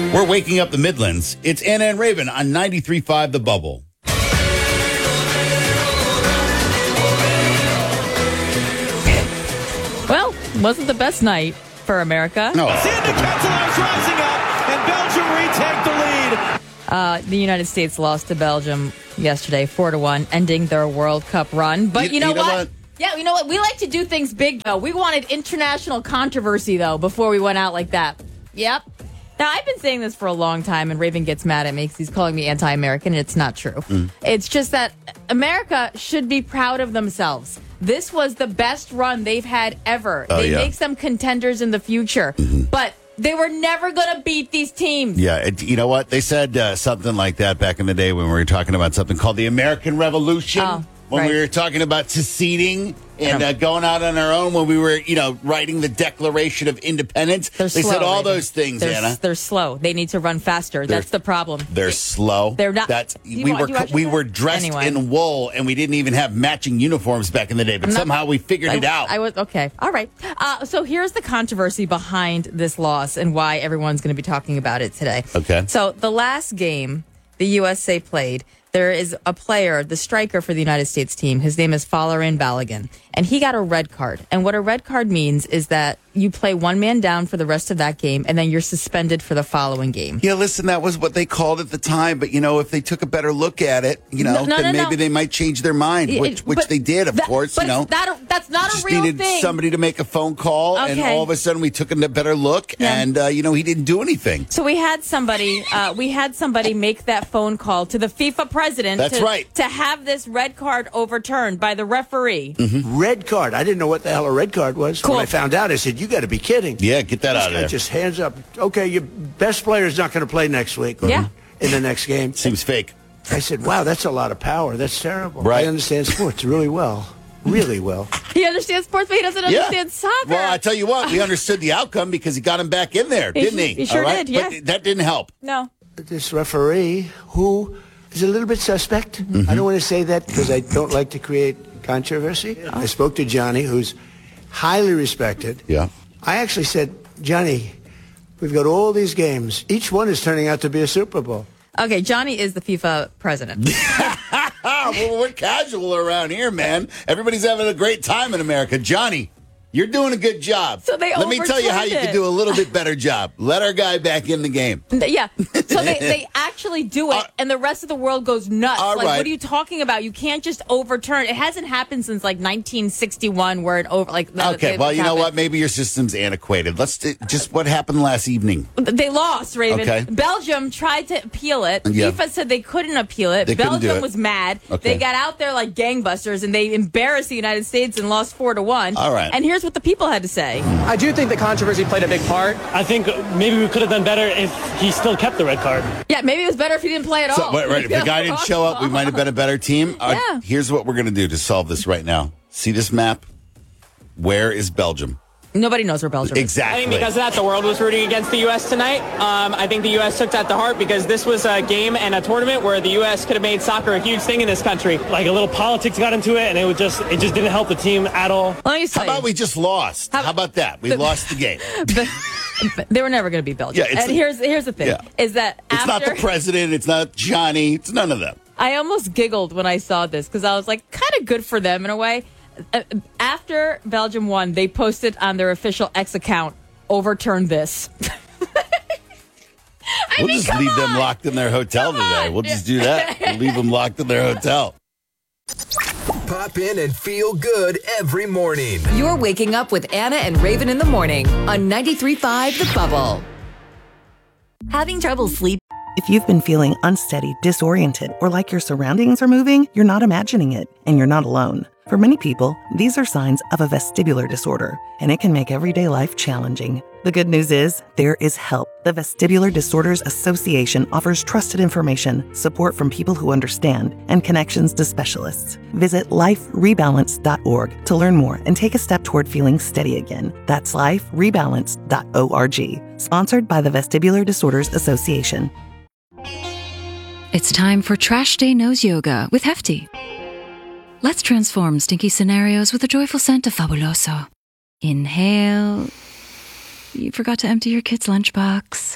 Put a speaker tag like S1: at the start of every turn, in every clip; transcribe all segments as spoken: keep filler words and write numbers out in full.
S1: We're waking up the Midlands. It's Anna and Raven on ninety-three point five The Bubble.
S2: Well, wasn't the best night for America.
S1: No.
S3: Santa Catalan's rising up, and Belgium retake the lead.
S2: Uh, the United States lost to Belgium yesterday, four to one, ending their World Cup run. But
S1: You-
S2: you, know,
S1: you know
S2: what?
S1: what?
S2: Yeah, you know what? We like to do things big, though. We wanted international controversy, though, before we went out like that. Yep. Now, I've been saying this for a long time, and Raven gets mad at me because he's calling me anti-American, and it's not true. Mm. It's just that America should be proud of themselves. This was the best run they've had ever.
S1: Oh,
S2: they
S1: yeah.
S2: make them contenders in the future. Mm-hmm. But they were never going to beat these teams.
S1: Yeah, it, you know what? They said uh, something like that back in the day when we were talking about something called the American Revolution.
S2: Oh,
S1: when
S2: right.
S1: we were talking about seceding and uh, going out on our own, when we were, you know, writing the Declaration of Independence.
S2: They're
S1: they
S2: slow,
S1: said all
S2: Raven.
S1: those things,
S2: they're,
S1: Anna.
S2: They're slow. They need to run faster.
S1: They're-
S2: That's the problem.
S1: They're slow.
S2: They're not-
S1: That's
S2: Do you
S1: we
S2: wa-
S1: were
S2: do you watch
S1: we
S2: that?
S1: were dressed
S2: Anyway.
S1: in wool, and we didn't even have matching uniforms back in the day. But
S2: I'm not-
S1: somehow we figured
S2: I,
S1: it out.
S2: I was okay. All right. Uh, so here's the controversy behind this loss and why everyone's going to be talking about it today.
S1: Okay.
S2: So the last game the U S A played, there is a player, the striker for the United States team. His name is Folarin Balogun, and he got a red card. And what a red card means is that you play one man down for the rest of that game, and then you're suspended for the following game.
S1: Yeah, listen, that was what they called at the time. But, you know, if they took a better look at it, you know,
S2: No, no,
S1: then
S2: no,
S1: maybe
S2: no.
S1: they might change their mind,
S2: It-
S1: which, which
S2: but
S1: they did, of
S2: that-
S1: course,
S2: but
S1: you know.
S2: it's not a, that's not
S1: Just
S2: a real
S1: needed
S2: thing.
S1: somebody to make a phone call, and
S2: Okay.
S1: all of a sudden we took a better look,
S2: Yeah.
S1: and, uh, you know, he didn't do anything.
S2: So we had somebody, uh, we had somebody make that phone call to the FIFA president.
S1: That's
S2: to,
S1: right.
S2: To have this red card overturned by the referee.
S1: Mm-hmm.
S4: Red card. I didn't know what the hell a red card was.
S2: Cool.
S4: When I found out, I said, you got to be kidding.
S1: Yeah, get that
S4: This
S1: out of
S4: guy
S1: there.
S4: just hands up. Okay, your best player is not going to play next week or
S2: Yeah.
S4: in the next game.
S1: Seems fake.
S4: I said, wow, that's a lot of power. That's terrible.
S1: Right.
S4: I understand sports really well. Really well.
S2: He understands sports, but he doesn't
S1: Yeah.
S2: understand soccer.
S1: Well, I tell you what, we understood the outcome because he got him back in there,
S2: He
S1: didn't
S2: su-
S1: he?
S2: he sure
S1: All right?
S2: did, yeah.
S1: But that didn't help.
S2: no.
S4: This referee, who is a little bit suspect.
S1: Mm-hmm.
S4: I don't want to say that because I don't like to create controversy. I spoke to Johnny, who's highly respected.
S1: Yeah.
S4: I actually said, Johnny, we've got all these games. Each one is turning out to be a Super Bowl.
S2: Okay, Johnny is the FIFA president.
S1: Ah, well, we're casual around here, man. Everybody's having a great time in America. Johnny, you're doing a good job.
S2: So they
S1: Let me tell you how you
S2: overturned
S1: can
S2: it.
S1: do a little bit better job. Let our guy back in the game.
S2: Yeah. So they, they actually do it,
S1: Uh,
S2: and the rest of the world goes nuts.
S1: all
S2: like,
S1: right.
S2: what are you talking about? You can't just overturn. It hasn't happened since like nineteen sixty-one, where it over like. the-
S1: Okay,
S2: the-
S1: well, you know
S2: happened.
S1: what? Maybe your system's antiquated. Let's do, just what happened last evening.
S2: They lost, Raven.
S1: Okay.
S2: Belgium tried to appeal it.
S1: Yeah.
S2: FIFA said they couldn't appeal it.
S1: They couldn't do
S2: Belgium
S1: it.
S2: was mad.
S1: Okay.
S2: They got out there like gangbusters, and they embarrassed the United States and lost four to one.
S1: All right.
S2: And here's what the people had to say.
S5: I do think the controversy played a big part. I think maybe we could have done better if he still kept the red card.
S2: Yeah, maybe it was better if he didn't play at
S1: So,
S2: all.
S1: wait, right, if the guy didn't show up, we might have been a better team. Uh,
S2: Yeah.
S1: Here's what we're going to do to solve this right now. See this map? Where is Belgium?
S2: Nobody knows where Belgium is.
S5: I
S1: Exactly.
S5: think because of that, the world was rooting against the U S tonight. Um, I think the U S took that to heart because this was a game and a tournament where the U S could have made soccer a huge thing in this country. Like a little politics got into it, and it would just it just didn't help the team at all.
S2: Let me just
S1: How
S2: tell
S1: about
S2: you,
S1: we just lost?
S2: How-
S1: How, about that? We
S2: the-
S1: lost the game.
S2: they were never going to be Belgium.
S1: Yeah, it's
S2: and
S1: the-
S2: here's here's the thing:
S1: Yeah.
S2: is that
S1: It's not
S2: after
S1: the president. It's not Johnny. It's none of them.
S2: I almost giggled when I saw this because I was like, kind of good for them in a way. Uh, After Belgium won, they posted on their official X account, "Overturn this." I
S1: We'll
S2: mean,
S1: just
S2: come
S1: leave them
S2: on.
S1: locked in their hotel
S2: Come
S1: today.
S2: on.
S1: We'll just do that. We'll leave them locked in their hotel.
S6: Pop in and feel good every morning.
S7: You're waking up with Anna and Raven in the morning on ninety-three point five The Bubble. Having trouble sleeping?
S8: If you've been feeling unsteady, disoriented, or like your surroundings are moving, you're not imagining it, and you're not alone. For many people, these are signs of a vestibular disorder, and it can make everyday life challenging. The good news is, there is help. The Vestibular Disorders Association offers trusted information, support from people who understand, and connections to specialists. Visit life rebalance dot org to learn more and take a step toward feeling steady again. That's life rebalance dot org. Sponsored by the Vestibular Disorders Association.
S9: It's time for Trash Day Nose Yoga with Hefty. Let's transform stinky scenarios with a joyful scent of Fabuloso. Inhale. You forgot to empty your kid's lunchbox.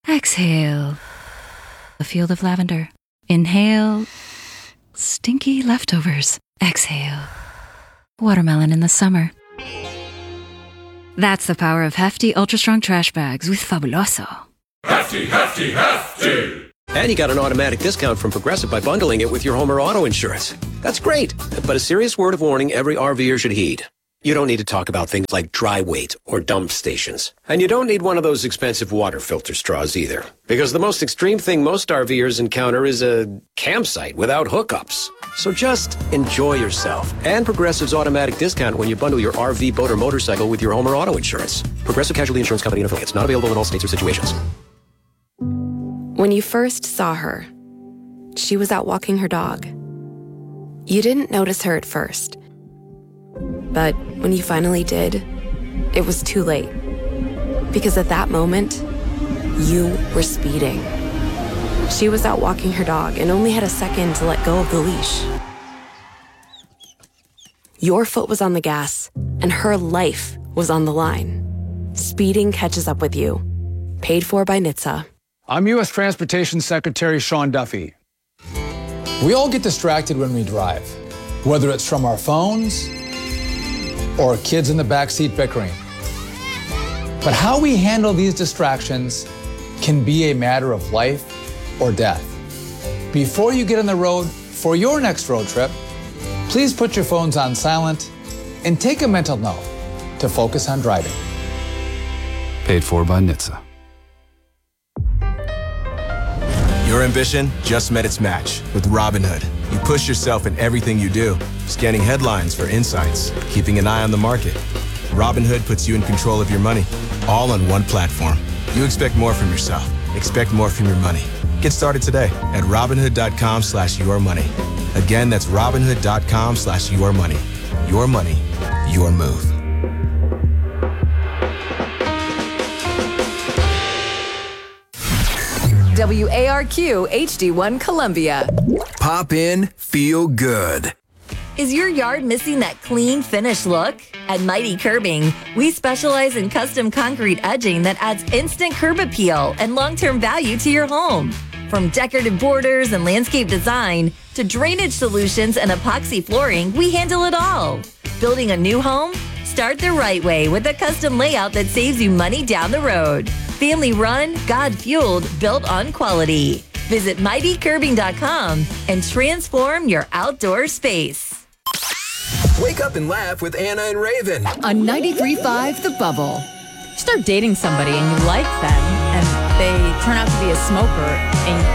S9: Exhale. A field of lavender. Inhale. Stinky leftovers. Exhale. Watermelon in the summer. That's the power of hefty, ultra-strong trash bags with Fabuloso.
S10: Hefty, hefty, hefty!
S11: And you got an automatic discount from Progressive by bundling it with your home or auto insurance. That's great, but a serious word of warning every RVer should heed. You don't need to talk about things like dry weight or dump stations. And you don't need one of those expensive water filter straws either. Because the most extreme thing most RVers encounter is a campsite without hookups. So just enjoy yourself. And Progressive's automatic discount when you bundle your R V, boat, or motorcycle with your home or auto insurance. Progressive Casualty Insurance Company and affiliates. Not available in all states or situations.
S12: When you first saw her, she was out walking her dog. You didn't notice her at first. But when you finally did, it was too late. Because at that moment, you were speeding. She was out walking her dog and only had a second to let go of the leash. Your foot was on the gas, and her life was on the line. Speeding catches up with you. Paid for by N H T S A.
S13: I'm U S Transportation Secretary Sean Duffy. We all get distracted when we drive, whether it's from our phones or kids in the backseat bickering. But how we handle these distractions can be a matter of life or death. Before you get on the road for your next road trip, please put your phones on silent and take a mental note to focus on driving.
S14: Paid for by N H T S A.
S15: Your ambition just met its match with Robinhood. You push yourself in everything you do, scanning headlines for insights, keeping an eye on the market. Robinhood puts you in control of your money, all on one platform. You expect more from yourself. Expect more from your money. Get started today at Robinhood.com slash your money. Again, that's Robinhood.com slash your money. Your money, your move.
S7: W A R Q H D one Columbia.
S6: Pop in, feel good.
S16: Is your yard missing that clean, finished look? At Mighty Curbing, we specialize in custom concrete edging that adds instant curb appeal and long-term value to your home. From decorative borders and landscape design to drainage solutions and epoxy flooring, we handle it all. Building a new home? Start the right way with a custom layout that saves you money down the road. Family run, God fueled, built on quality. Visit mighty curbing dot com and transform your outdoor space.
S6: Wake up and laugh with Anna and Raven
S7: on ninety-three point five The Bubble.
S2: You start dating somebody and you like them and they turn out to be a smoker and